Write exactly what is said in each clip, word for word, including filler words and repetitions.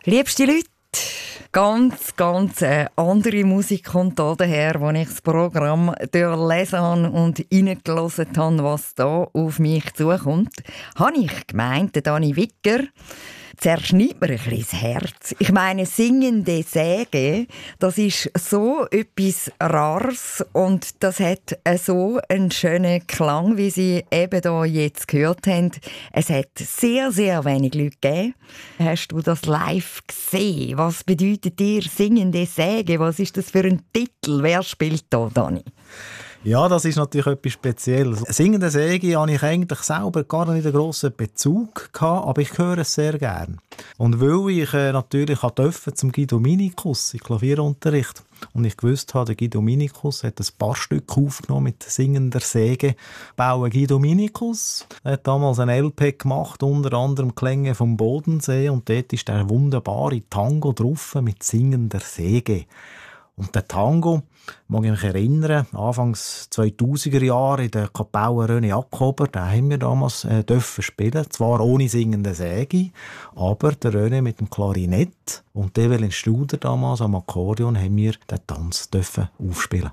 Liebste Leute, ganz, ganz äh, andere Musik kommt da daher, als ich das Programm durchlesen habe und reingelassen habe, was da auf mich zukommt. Habe ich gemeint, der Dani Wicker zerschneidet mir ein bisschen das Herz. Ich meine, singende Säge, das ist so etwas Rares und das hat so einen schönen Klang, wie Sie eben hier jetzt gehört haben. Es hat sehr, sehr wenig Leute gegeben. Hast du das live gesehen? Was bedeutet dir singende Säge? Was ist das für ein Titel? Wer spielt da, Dani? Ja, das ist natürlich etwas Spezielles. Singende Säge hatte ich eigentlich selber gar nicht einen grossen Bezug gehabt, aber ich höre es sehr gern. Und weil ich äh, natürlich durfte zum Guido Minikus in Klavierunterricht und ich gewusst habe, der Guido Minikus hat ein paar Stücke aufgenommen mit singender Säge. Bauen Guido Minikus. Er hat damals ein L P gemacht, unter anderem Klänge vom Bodensee und dort ist der wunderbare Tango drauf mit singender Säge. Und der Tango, mag ich mich erinnern, Anfangs zweitausender Jahre in der Kapelle René Jakober, den haben wir damals äh, dürfen spielen, zwar ohne singende Säge, aber der René mit dem Klarinett und Evelyn Studer damals am Akkordeon haben wir den Tanz dürfen aufspielen.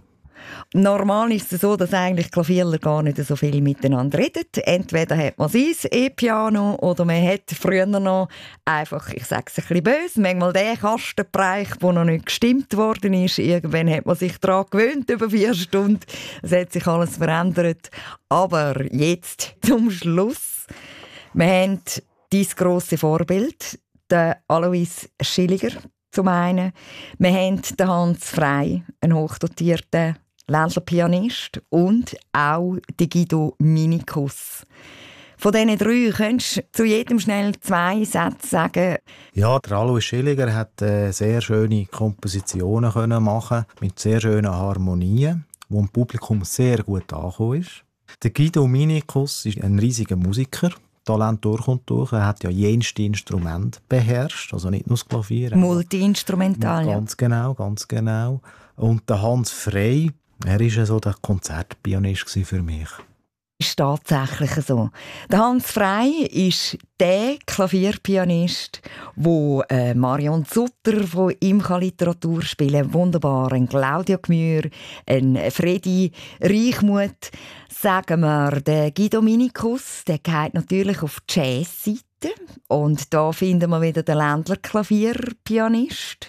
Normal ist es so, dass eigentlich Klavierler gar nicht so viel miteinander reden. Entweder hat man sein E-Piano oder man hat früher noch einfach, ich sage es ein bisschen böse, manchmal den Kastenbereich, der noch nicht gestimmt worden ist. Irgendwann hat man sich daran gewöhnt, über vier Stunden. Es hat sich alles verändert. Aber jetzt zum Schluss. Wir haben dein grosse Vorbild, den Alois Schilliger zum einen. Wir haben den Hans Frey, einen hochdotierten Ländlerpianist und auch den Guido Minikus. Von diesen drei könntest du zu jedem schnell zwei Sätze sagen. Ja, der Alois Schilliger hat äh, sehr schöne Kompositionen können machen mit sehr schönen Harmonien, wo im Publikum sehr gut angekommen ist. Der Guido Minikus ist ein riesiger Musiker. Talent durch und durch. Er hat ja jenste Instrumente beherrscht, also nicht nur das Klavier. Multi-instrumental, ja. Ganz genau, ganz genau. Und der Hans Frey, er war ja so der Konzertpianist für mich. Ist tatsächlich so. Der Hans Frey ist der Klavierpianist, wo äh, Marion Sutter von ihm Literatur spielen kann. Wunderbar. Ein Claudio Gmür, ein Freddy Reichmuth. Sagen wir, der Guido Minikus, der geht natürlich auf die Jazz-Seite. Und da finden wir wieder den Ländler-Klavierpianist.